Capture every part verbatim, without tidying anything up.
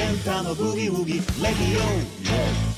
電太のブギウギレディオ。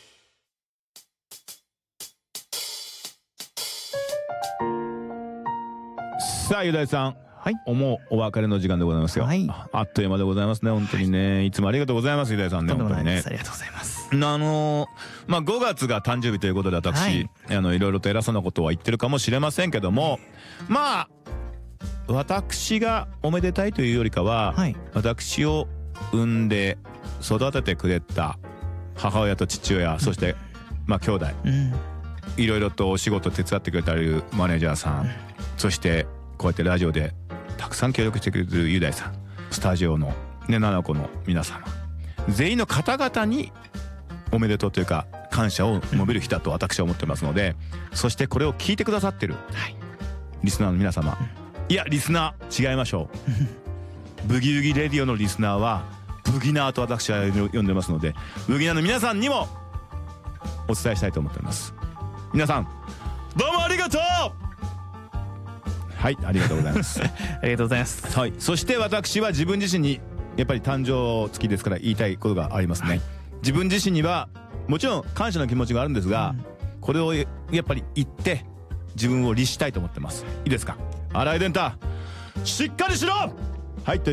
さあ、雄大さん、 はい、 思うお別れの時間でございますよ。 はい、 あっという間でございますね、本当にね、はい、いつもありがとうございます、雄大さんね、本当にね。 ありがとうございます。 あのー、まあごがつが誕生日ということで、私、はい、あのいろいろと偉そうなことは言ってるかもしれませんけども、まあ私がおめでたいというよりかは、はい、私を産んで育ててくれた母親と父親、うん、そしてまあ兄弟、うん、いろいろとお仕事手伝ってくれたりマネージャーさん、うん、そしてこうやってラジオでたくさん協力してくれてる雄大さん、スタジオのねななこの皆様、全員の方々におめでとうというか感謝を述べる日だと私は思ってますので、うん、そしてこれを聞いてくださってる、はい、リスナーの皆様、うん、いやリスナー違いましょうブギウギレディオのリスナーはブギナーと私は呼んでますので、ブギナーの皆さんにもお伝えしたいと思っております。皆さんどうもありがとう。はい、ありがとうございますありがとうございます。 はい、そして私は自分自身にやっぱり誕生月ですから言いたいことがありますね、はい、自分自身にはもちろん感謝の気持ちがあるんですが、うん、これをやっぱり言って自分を律したいと思ってます。いいですか。新井伝太、しっかりしろ。はい、という